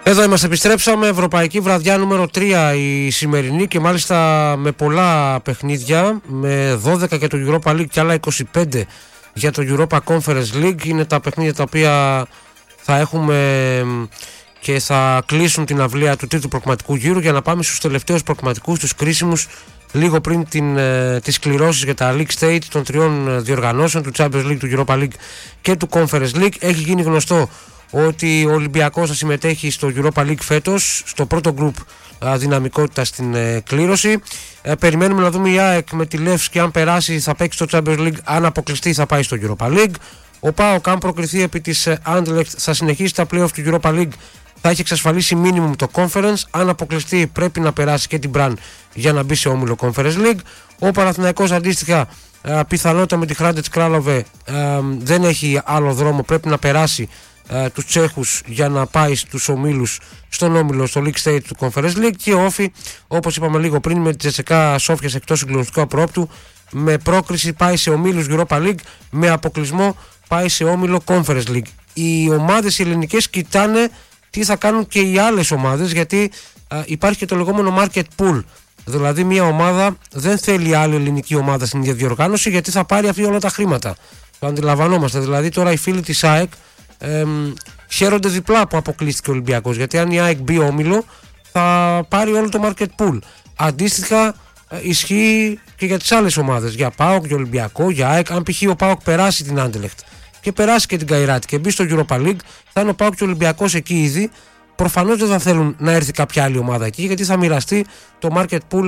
Εδώ είμαστε, επιστρέψαμε. Ευρωπαϊκή βραδιά νούμερο 3 η σημερινή και μάλιστα με πολλά παιχνίδια, με 12 για το Europa League και άλλα 25 για το Europa Conference League. Είναι τα παιχνίδια τα οποία θα έχουμε και θα κλείσουν την αυλαία του τρίτου προκριματικού γύρου για να πάμε στους τελευταίους προκριματικούς, τους κρίσιμους, λίγο πριν τις κληρώσεις για τα League Stage των τριών διοργανώσεων, του Champions League, του Europa League και του Conference League. Έχει γίνει γνωστό ότι ο Ολυμπιακός θα συμμετέχει στο Europa League φέτος, στο πρώτο γκρουπ δυναμικότητα στην κλήρωση. Περιμένουμε να δούμε η ΑΕΚ με τη Λεύσκη, αν περάσει θα παίξει στο Champions League, αν αποκλειστεί θα πάει στο Europa League. Ο ΠΑΟΚ, αν προκριθεί επί της Anderlecht, θα συνεχίσει τα play-off του Europa League, θα έχει εξασφαλίσει minimum το Conference. Αν αποκλειστεί πρέπει να περάσει και την Μπραν για να μπει σε όμιλο Conference League. Ο Παναθηναϊκός αντίστοιχα, πιθανότητα με τη Hrádec Králové, δεν έχει άλλο δρόμο, πρέπει να περάσει τους Τσέχους για να πάει στους ομίλους, στον όμιλο, στο League Stage του Conference League. Και ο Όφη, όπως είπαμε λίγο πριν, με τη Τζεσεκά Σόφιας εκτός συγκλονιστικού απρόπτου, με πρόκριση πάει σε ομίλους Europa League, με αποκλεισμό πάει σε όμιλο Conference League. Οι ομάδες οι ελληνικές κοιτάνε τι θα κάνουν και οι άλλες ομάδες, γιατί υπάρχει και το λεγόμενο market pool. Δηλαδή μια ομάδα δεν θέλει άλλη ελληνική ομάδα στην ίδια διοργάνωση, γιατί θα πάρει αυτή όλα τα χρήματα. Το αντιλαμβανόμαστε. Δηλαδή τώρα οι φίλοι της ΑΕΚ χαίρονται διπλά που αποκλείστηκε ο Ολυμπιακός, γιατί αν η ΑΕΚ μπει όμιλο θα πάρει όλο το market pool. Αντίστοιχα ισχύει και για τις άλλες ομάδες, για ΠΑΟΚ, για Ολυμπιακό, για ΑΕΚ. Αν π.χ. ο ΠΑΟΚ περάσει την Anderlecht και περάσει και την Καϊράτη και μπει στο Europa League, θα είναι ο ΠΑΟΚ και ο Ολυμπιακός εκεί ήδη. Προφανώς δεν θα θέλουν να έρθει κάποια άλλη ομάδα εκεί, γιατί θα μοιραστεί το market pool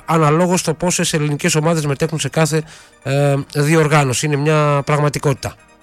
αναλόγως στο πόσες ελληνικές ομάδες μετέχουν σε κάθε διοργάνωση. Είναι μια πραγματικότητα.